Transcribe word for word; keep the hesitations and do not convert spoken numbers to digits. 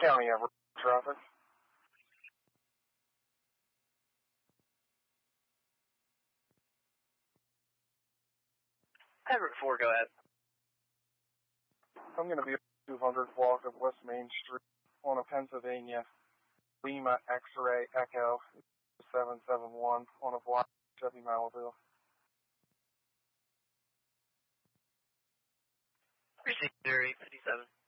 County Everett traffic. Everett four, go ahead. I'm going to be at two hundred block of West Main Street on a Pennsylvania Lima X-ray Echo seven seven one on a black Chevy Malibu. Receive zero eight fifty-seven.